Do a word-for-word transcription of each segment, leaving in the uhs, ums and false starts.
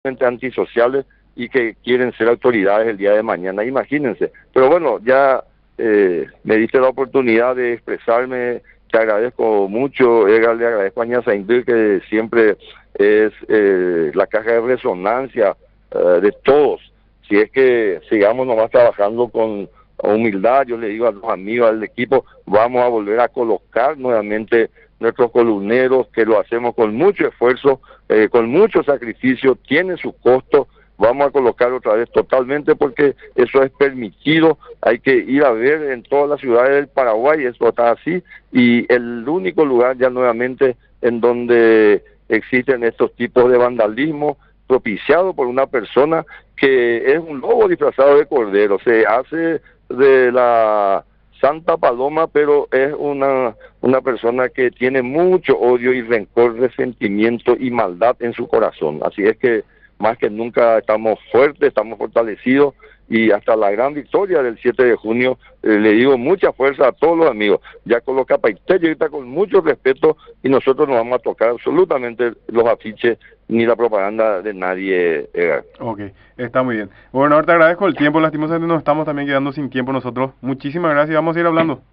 antisociales y que quieren ser autoridades el día de mañana, imagínense. Pero bueno, ya eh, me diste la oportunidad de expresarme, te agradezco mucho, Edgar, le agradezco a Ña Saindir, que siempre es eh, la caja de resonancia eh, de todos. Si es que sigamos nomás trabajando con humildad, yo le digo a los amigos, al equipo, vamos a volver a colocar nuevamente nuestros columneros, que lo hacemos con mucho esfuerzo, eh, con mucho sacrificio, tiene su costo, vamos a colocar otra vez totalmente porque eso es permitido, hay que ir a ver en todas las ciudades del Paraguay, eso está así, y el único lugar ya nuevamente en donde existen estos tipos de vandalismo propiciado por una persona que es un lobo disfrazado de cordero, se hace de la Santa Paloma, pero es una, una persona que tiene mucho odio y rencor, resentimiento y maldad en su corazón. Así es que más que nunca estamos fuertes, estamos fortalecidos y hasta la gran victoria del siete de junio, eh, le digo mucha fuerza a todos los amigos. Ya coloca Paité ahorita con mucho respeto y nosotros no vamos a tocar absolutamente los afiches ni la propaganda de nadie. Eh. Ok, está muy bien. Bueno, ahora te agradezco el tiempo, lastimosamente nos estamos también quedando sin tiempo nosotros. Muchísimas gracias, vamos a ir hablando.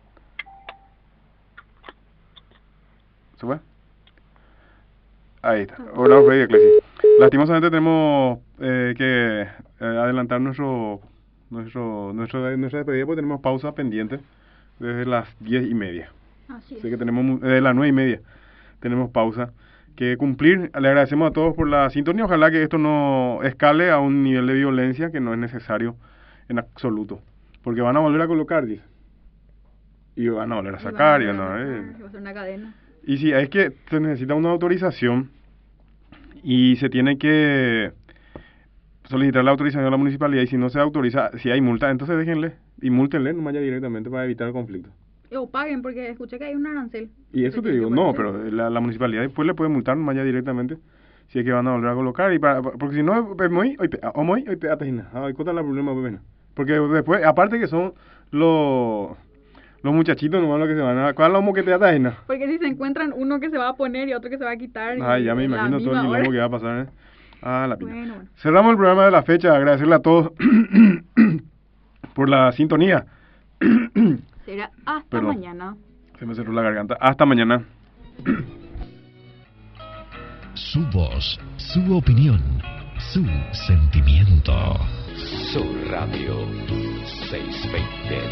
¿Se fue? Ahí está. Hola, Freddy Eclesi. Lastimosamente tenemos eh, que eh, adelantar nuestro, nuestro, nuestro, nuestra despedida porque tenemos pausa pendiente desde las diez y media. Así es. Así que tenemos, desde las nueve y media, tenemos pausa que cumplir. Le agradecemos a todos por la sintonía. Ojalá que esto no escale a un nivel de violencia que no es necesario en absoluto. Porque van a volver a colocar, dice. Y van a volver a sacar. Y van a, eh. Va a ser una cadena. Y sí, es que se necesita una autorización y se tiene que solicitar la autorización a la municipalidad, y si no se autoriza, si hay multa, entonces déjenle y múltenle nomás ya directamente para evitar el conflicto. O paguen, porque escuché que hay un arancel. Y eso te digo, no, pero la, la municipalidad después le puede multar nomás ya directamente si es que van a volver a colocar, y para, porque si no, muy, o muy, hoy peatas y nada, hoy cuesta el problema, bueno, porque después, aparte que son los... Los muchachitos nomás los que se van a... ¿Cuál es lo que te da tajena? Porque si se encuentran uno que se va a poner y otro que se va a quitar... Ay, ya me imagino todo el quilombo que va a pasar, ¿eh? Ah, la pina. Bueno, bueno. Cerramos el programa de la fecha. Agradecerle a todos por la sintonía. Será hasta Perdón, mañana. se me cerró la garganta. Hasta mañana. Su voz, su opinión, su sentimiento. Su radio seiscientos veinte.